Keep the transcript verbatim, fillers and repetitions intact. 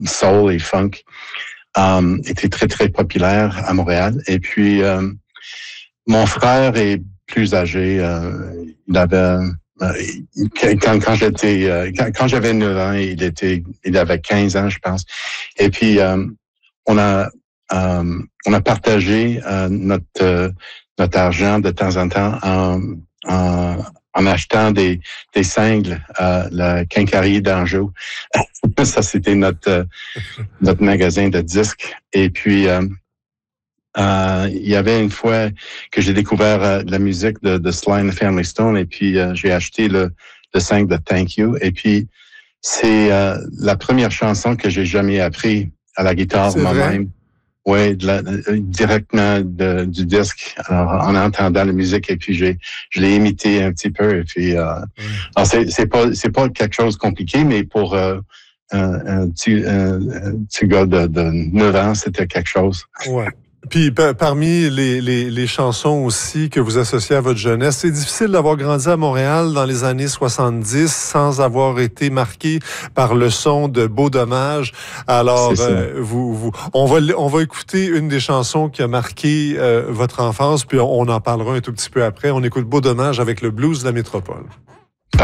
soul et funk um, était très, très populaire à Montréal. Et puis, um, mon frère est plus âgé. Euh, il avait... Euh, quand, quand j'étais... Euh, quand, quand j'avais neuf ans, il était... Il avait quinze ans, je pense. Et puis, um, on a... Um, on a partagé uh, notre... Uh, notre argent de temps en temps en... en en achetant des, des singles à la Quincaillerie d'Anjou. Ça, c'était notre, euh, notre magasin de disques. Et puis, euh, euh, il y avait une fois que j'ai découvert euh, la musique de, de Sly and the Family Stone et puis euh, j'ai acheté le, le single de Thank You. Et puis, c'est euh, la première chanson que j'ai jamais appris à la guitare moi-même. Oui, directement de, du disque, alors, en entendant la musique, et puis j'ai, je l'ai imité un petit peu, et puis, euh, oui. Alors c'est, c'est pas, c'est pas quelque chose de compliqué, mais pour euh, un, un, petit, un, un petit gars de, de neuf ans, c'était quelque chose. Ouais. Puis p- parmi les, les, les chansons aussi que vous associez à votre jeunesse, c'est difficile d'avoir grandi à Montréal dans les années soixante-dix sans avoir été marqué par le son de Beau Dommage. Alors, euh, vous, vous, on va on va écouter une des chansons qui a marqué euh, votre enfance, puis on, on en parlera un tout petit peu après. On écoute Beau Dommage avec le blues de la métropole.